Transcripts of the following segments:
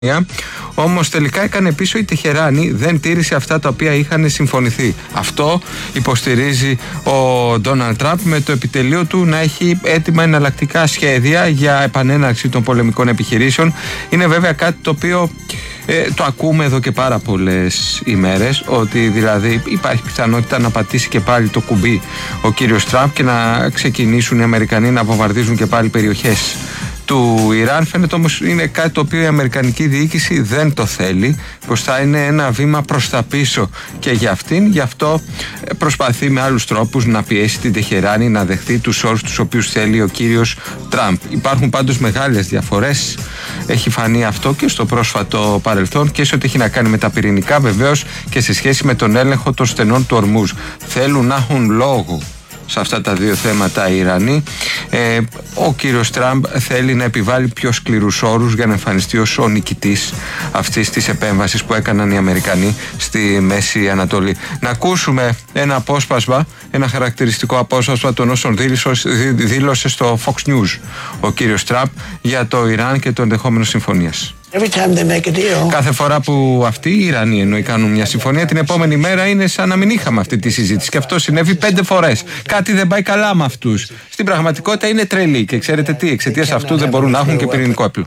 Όμως τελικά έκανε πίσω η Τεχεράνη, δεν τήρησε αυτά τα οποία είχαν συμφωνηθεί. Αυτό υποστηρίζει ο Ντόναλντ Τραμπ, με το επιτελείο του να έχει έτοιμα εναλλακτικά σχέδια για επανέναρξη των πολεμικών επιχειρήσεων. Είναι βέβαια κάτι το οποίο το ακούμε εδώ και πάρα πολλές ημέρες, ότι δηλαδή υπάρχει πιθανότητα να πατήσει και πάλι το κουμπί ο κύριος Τραμπ και να ξεκινήσουν οι Αμερικανοί να βομβαρδίζουν και πάλι περιοχές του Ιράν. Φαίνεται όμως είναι κάτι το οποίο η αμερικανική διοίκηση δεν το θέλει, πως θα είναι ένα βήμα προς τα πίσω και για αυτήν. Γι' αυτό προσπαθεί με άλλους τρόπους να πιέσει την Τεχεράνη να δεχθεί τους όρους τους οποίους θέλει ο κύριος Τραμπ. Υπάρχουν πάντως μεγάλες διαφορές, έχει φανεί αυτό και στο πρόσφατο παρελθόν, και σε ό,τι έχει να κάνει με τα πυρηνικά, βεβαίως και σε σχέση με τον έλεγχο των στενών του Ορμούζ. Θέλουν να έχουν λόγο σε αυτά τα δύο θέματα οι Ιρανοί. Ο κύριος Τραμπ θέλει να επιβάλλει πιο σκληρούς όρους για να εμφανιστεί ως ο νικητής αυτής της επέμβασης που έκαναν οι Αμερικανοί στη Μέση Ανατολή. Να ακούσουμε ένα απόσπασμα, ένα χαρακτηριστικό απόσπασμα των όσων δήλωσε στο Fox News ο κύριος Τραμπ για το Ιράν και το ενδεχόμενο συμφωνίας. Κάθε φορά που αυτοί οι Ιρανοί εννοεί κάνουν μια συμφωνία, την επόμενη μέρα είναι σαν να μην είχαμε αυτή τη συζήτηση. Και αυτό συνέβη 5 φορές. Κάτι δεν πάει καλά με αυτούς. Στην πραγματικότητα είναι τρελοί και ξέρετε τι, εξαιτίας αυτού δεν μπορούν να έχουν και πυρηνικό όπλο.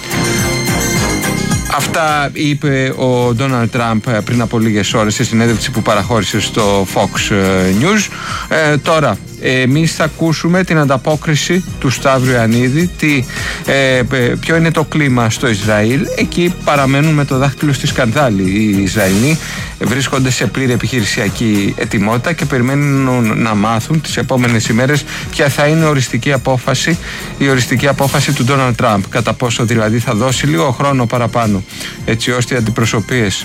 Αυτά είπε ο Ντόναλντ Τραμπ πριν από λίγες ώρες σε συνέντευξη που παραχώρησε στο Fox News. Τώρα εμείς θα ακούσουμε την ανταπόκριση του Σταύρου Ιωαννίδη, ποιο είναι το κλίμα στο Ισραήλ. Εκεί παραμένουν με το δάχτυλο στη σκανδάλη. Οι Ισραηλοί βρίσκονται σε πλήρη επιχειρησιακή ετοιμότητα και περιμένουν να μάθουν τις επόμενες ημέρες ποια θα είναι η οριστική απόφαση του Ντόναλντ Τραμπ. Κατά πόσο δηλαδή θα δώσει λίγο χρόνο παραπάνω, έτσι ώστε οι αντιπροσωπείες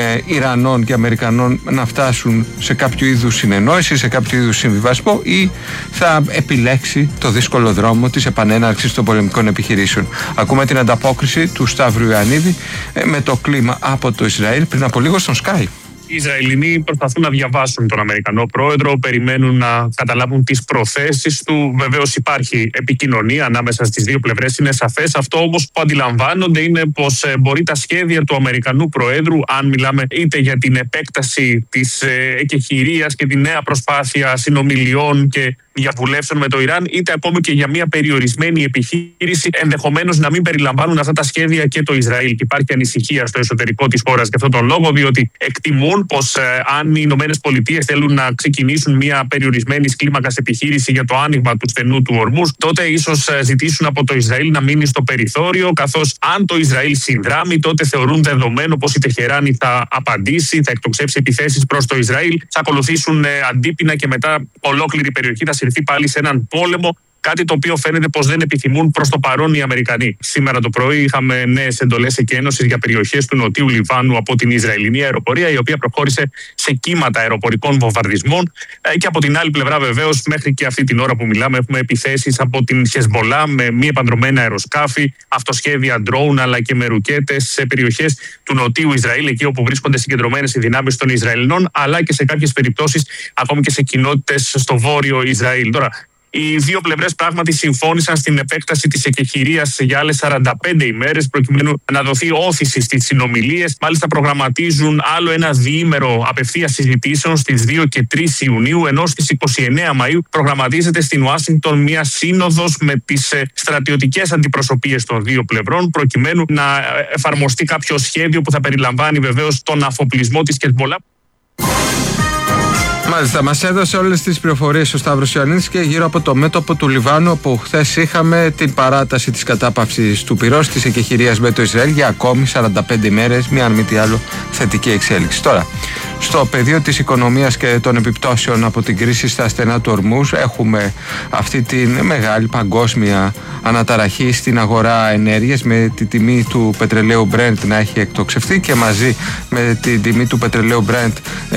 Ιρανών και Αμερικανών να φτάσουν σε κάποιο είδους συνεννόηση, σε κάποιο είδους συμβιβασμό, ή θα επιλέξει το δύσκολο δρόμο της επανέναρξης των πολεμικών επιχειρήσεων. Ακούμε την ανταπόκριση του Σταύρου Ιωαννίδη με το κλίμα από το Ισραήλ πριν από λίγο στον Sky. Οι Ισραηλινοί προσπαθούν να διαβάσουν τον Αμερικανό πρόεδρο, περιμένουν να καταλάβουν τις προθέσεις του. Βεβαίως υπάρχει επικοινωνία ανάμεσα στις δύο πλευρές, είναι σαφές. Αυτό όμως που αντιλαμβάνονται είναι πως μπορεί τα σχέδια του Αμερικανού προέδρου, αν μιλάμε είτε για την επέκταση της εκεχηρίας και τη νέα προσπάθεια συνομιλιών και διαβουλεύσεων με το Ιράν, είτε ακόμη και για μια περιορισμένη επιχείρηση, ενδεχομένως να μην περιλαμβάνουν αυτά τα σχέδια και το Ισραήλ. Και υπάρχει ανησυχία στο εσωτερικό της χώρας για αυτόν τον λόγο, διότι εκτιμούν πως αν οι Ηνωμένες Πολιτείες θέλουν να ξεκινήσουν μια περιορισμένη κλίμακας επιχείρηση για το άνοιγμα του στενού του Ορμούζ, τότε ίσως ζητήσουν από το Ισραήλ να μείνει στο περιθώριο, καθώς αν το Ισραήλ συνδράμει, τότε θεωρούν δεδομένο πως η Τεχεράνη θα απαντήσει, θα εκτοξεύσει επιθέσεις προς το Ισραήλ, θα ακολουθήσουν αντίπεινα και μετά ολόκληρη η περιοχή θα συρθεί πάλι σε έναν πόλεμο. Κάτι το οποίο φαίνεται πως δεν επιθυμούν προς το παρόν οι Αμερικανοί. Σήμερα το πρωί είχαμε νέες εντολές εκένωσης για περιοχές του νοτίου Λιβάνου από την Ισραηλινή αεροπορία, η οποία προχώρησε σε κύματα αεροπορικών βομβαρδισμών. Και από την άλλη πλευρά, βεβαίως, μέχρι και αυτή την ώρα που μιλάμε, έχουμε επιθέσεις από την Χεσμολά με μη επανδρομένα αεροσκάφη, αυτοσχέδια ντρόουν αλλά και με ρουκέτες σε περιοχές του νοτίου Ισραήλ, εκεί όπου βρίσκονται συγκεντρωμένες οι δυνάμεις των Ισραηλινών, αλλά και σε κάποιες περιπτώσεις ακόμη και σε κοινότητες στο βόρειο Ισραήλ. Τώρα, οι δύο πλευρές πράγματι συμφώνησαν στην επέκταση της εκεχηρίας για άλλες 45 ημέρες, προκειμένου να δοθεί όθηση στις συνομιλίες. Μάλιστα, προγραμματίζουν άλλο ένα διήμερο απευθείας συζητήσεων στις 2 και 3 Ιουνίου, ενώ στις 29 Μαΐου προγραμματίζεται στην Ουάσιγκτον μια σύνοδος με τις στρατιωτικές αντιπροσωπείες των δύο πλευρών, προκειμένου να εφαρμοστεί κάποιο σχέδιο που θα περιλαμβάνει βεβαίως τον αφοπλισμό της Χεσμολά. Μάλιστα, μας έδωσε όλες τις πληροφορίες ο Σταύρος Ιωαννίδης και γύρω από το μέτωπο του Λιβάνου, όπου χθες είχαμε την παράταση της κατάπαυσης του πυρός της εκεχηρίας με το Ισραήλ για ακόμη 45 ημέρες, μία αν μη τι άλλο θετική εξέλιξη. Τώρα, στο πεδίο της οικονομίας και των επιπτώσεων από την κρίση στα στενά του Ορμούζ, έχουμε αυτή τη μεγάλη παγκόσμια αναταραχή στην αγορά ενέργειας, με τη τιμή του πετρελαίου Brent να έχει εκτοξευθεί και μαζί με τη τιμή του πετρελαίου Brent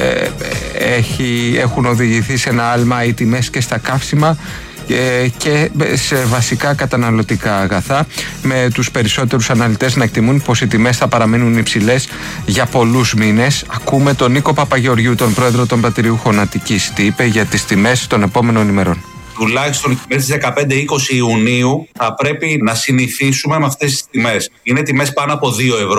έχουν οδηγηθεί σε ένα άλμα οι τιμές και στα καύσιμα και σε βασικά καταναλωτικά αγαθά, με τους περισσότερους αναλυτές να εκτιμούν πως οι τιμές θα παραμένουν υψηλές για πολλούς μήνες. Ακούμε τον Νίκο Παπαγεωργιού, τον πρόεδρο των Πρατηριούχων Αττικής, τι είπε για τις τιμές των επόμενων ημερών. τουλάχιστον μέχρι τις 15-20 Ιουνίου θα πρέπει να συνηθίσουμε με αυτές τις τιμές. Είναι τιμές πάνω από 2 ευρώ.